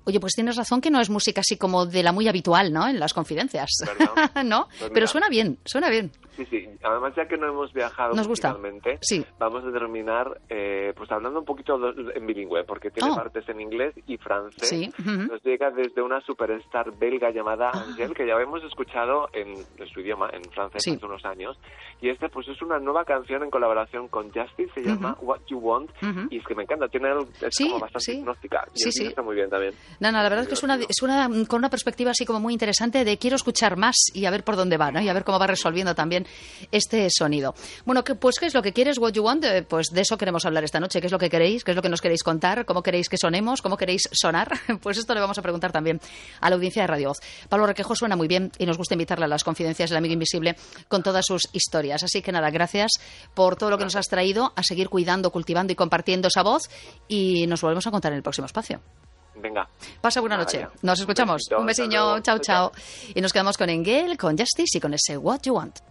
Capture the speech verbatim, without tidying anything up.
Oye, pues tienes razón que no es música así como de la muy habitual, ¿no? En las confidencias. ¿No? Pues Pero suena bien, suena bien. Sí, sí. Además, ya que no hemos viajado Nos gusta. musicalmente, Sí. vamos a terminar eh, pues hablando un poquito en bilingüe, porque tiene oh. partes en inglés y francés. Sí. Uh-huh. Nos llega desde una superstar belga llamada Angèle, que ya hemos escuchado en, en su idioma, en francés, sí. hace unos años. Y este pues es una nueva canción en colaboración con Justice, se llama uh-huh. What You Want, uh-huh. y es que me encanta, tiene es sí, como bastante sí. hipnóstica. Y sí, el sí. está muy bien también. Nana, la verdad es que es una, es una con una perspectiva así como muy interesante de quiero escuchar más y a ver por dónde va, ¿no? Y a ver cómo va resolviendo también este sonido. Bueno, que, pues ¿qué es lo que quieres? What You Want, eh, pues de eso queremos hablar esta noche. ¿Qué es lo que queréis? ¿Qué es lo que nos queréis contar? ¿Cómo queréis que sonemos? ¿Cómo queréis sonar? Pues esto le vamos a preguntar también a la audiencia de Radio Voz. Pablo Requejo suena muy bien y nos gusta invitarle a las confidencias del amigo invisible con todas sus historias. Así que nada, gracias por todo lo que nos has traído, a seguir cuidando, cultivando y compartiendo esa voz, y nos volvemos a contar en el próximo espacio. Venga. Pasa buena noche. Nos escuchamos. Un besiño. Chao, chao. Y nos quedamos con Engel, con Justice y con ese What You Want.